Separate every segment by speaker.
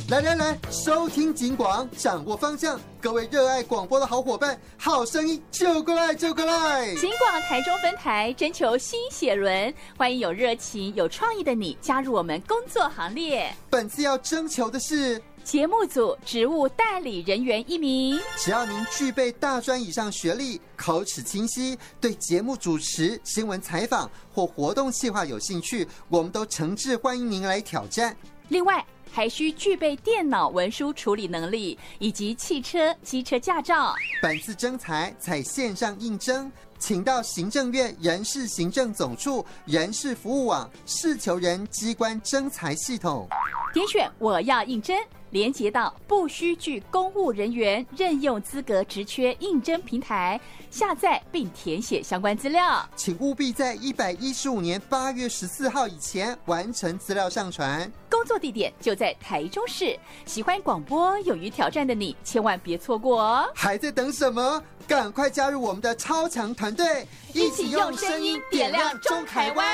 Speaker 1: 来，收听警广，掌握方向。各位热爱广播的好伙伴，好声音就过来！警
Speaker 2: 广台中分台征求新血轮，欢迎有热情、有创意的你加入我们工作行列。
Speaker 1: 本次要征求的是
Speaker 2: 节目组职务代理人员1名，
Speaker 1: 只要您具备大专以上学历，口齿清晰，对节目主持、新闻采访或活动企划有兴趣，我们都诚挚欢迎您来挑战。
Speaker 2: 另外还需具备电脑文书处理能力以及汽车、机车驾照。
Speaker 1: 本次征才采线上应征，请到行政院人事行政总处人事服务网事求人机关征才系统，
Speaker 2: 点选我要应征，连结到不需具公务人员任用资格职缺应征平台，下载并填写相关资料。
Speaker 1: 请务必在115年8月14号以前完成资料上传。
Speaker 2: 工作地点就在台中市，喜欢广播、勇于挑战的你，千万别错过哦！
Speaker 1: 还在等什么？赶快加入我们的超强团队，
Speaker 2: 一起用声音点亮中台湾！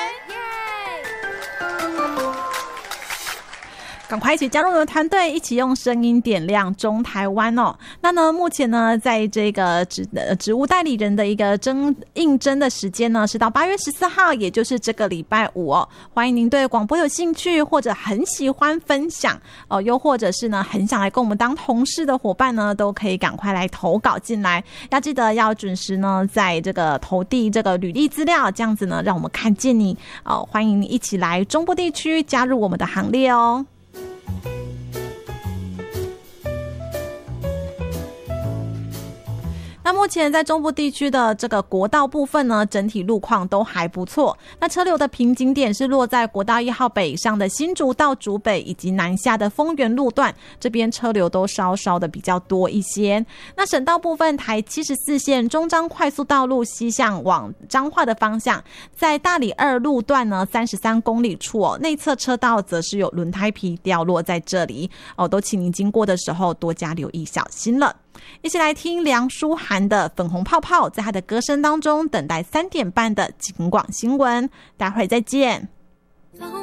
Speaker 3: 赶快一起加入我们的团队，一起用声音点亮中台湾哦。那呢，目前呢，在这个职务代理人的一个应征的时间呢，是到8月14号，也就是这个礼拜5哦。欢迎您对广播有兴趣，或者很喜欢分享哦，又或者是呢，很想来跟我们当同事的伙伴呢，都可以赶快来投稿进来。要记得要准时呢，在这个投递这个履历资料，这样子呢，让我们看见你哦。欢迎你一起来中部地区加入我们的行列哦。那目前在中部地区的这个国道部分呢，整体路况都还不错。那车流的瓶颈点是落在国道1号北上的新竹到竹北，以及南下的丰原路段，这边车流都稍稍的比较多一些。那省道部分，台74线中彰快速道路西向往彰化的方向，在大里2路段呢33公里处哦，内侧车道则是有轮胎皮掉落在这里哦，都请您经过的时候多加留意小心了。一起来听梁书涵的粉红泡泡，在他的歌声当中等待3点半的警广新闻，待会再见。